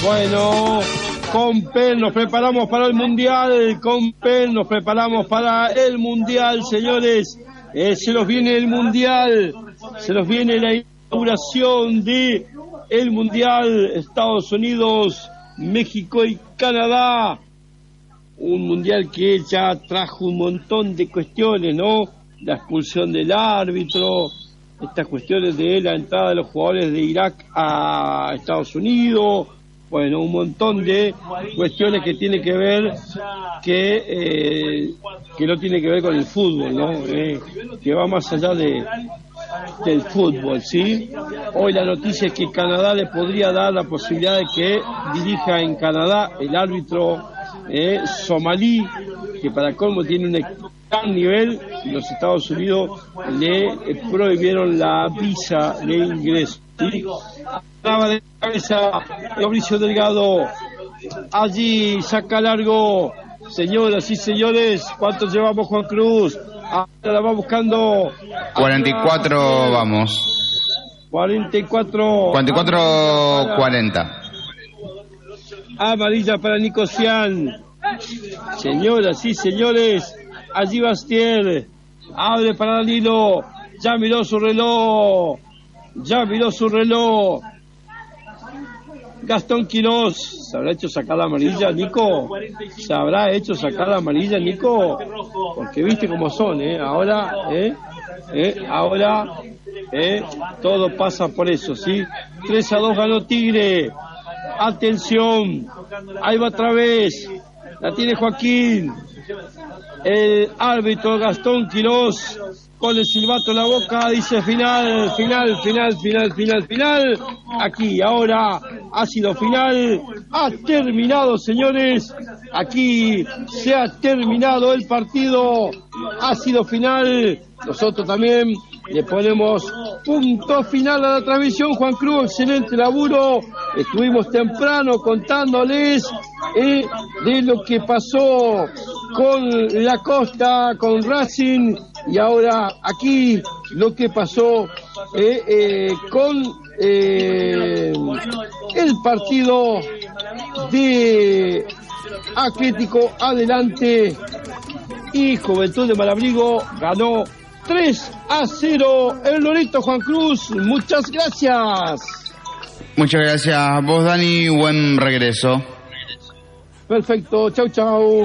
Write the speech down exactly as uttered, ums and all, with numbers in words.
Bueno, con Penn nos preparamos para el Mundial, con Penn nos preparamos para el Mundial, señores. Eh, se nos viene el Mundial, se nos viene la inauguración de el Mundial, Estados Unidos, México y Canadá. Un Mundial que ya trajo un montón de cuestiones, ¿no? La expulsión del árbitro, estas cuestiones de la entrada de los jugadores de Irak a Estados Unidos, bueno, un montón de cuestiones que tiene que ver, que eh, que no tiene que ver con el fútbol, ¿no? Eh, que va más allá de del fútbol, ¿sí? Hoy la noticia es que Canadá le podría dar la posibilidad de que dirija en Canadá el árbitro eh, somalí, que para colmo tiene un gran nivel, y los Estados Unidos le eh, prohibieron la visa de ingreso, ¿sí? Traba de cabeza Mauricio Delgado, allí saca largo, señoras y señores. ¿Cuántos llevamos, Juan Cruz? Ahora la va buscando. cuarenta y cuatro vamos. cuarenta y cuatro. cuarenta y cuatro cuarenta. Amarilla para Nicosian. Señoras y señores, allí Bastier. Abre para Danilo. Ya miró su reloj. Ya miró su reloj. Gastón Quirós, ¿se habrá hecho sacar la amarilla, Nico? ¿Se habrá hecho sacar la amarilla, Nico? Porque viste cómo son, ¿eh? Ahora, ¿eh? ¿eh? Ahora, ¿eh? Todo pasa por eso, ¿sí? tres a dos ganó Tigre. Atención, ahí va otra vez. La tiene Joaquín. El árbitro Gastón Quirós, con el silbato en la boca, dice final, final, final, final, final, final. Aquí, ahora, ha sido final, ha terminado, señores. Aquí se ha terminado el partido, ha sido final. Nosotros también le ponemos punto final a la transmisión. Juan Cruz, excelente laburo. Estuvimos temprano contándoles eh, de lo que pasó con la Costa, con Racing, y ahora aquí lo que pasó eh, eh, con eh, el partido de Atlético Adelante y Juventud de Malabrigo. Ganó tres a cero el Loreto. Juan Cruz, muchas gracias. Muchas gracias a vos, Dani, buen regreso. Perfecto, chau chau.